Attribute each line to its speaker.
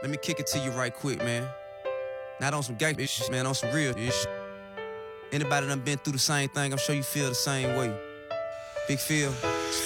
Speaker 1: Let me kick it to you right quick, man. Not on some gangsta shit, man, on some real shit. Anybody done been through the same thing, I'm sure you feel the same way. Big Phil.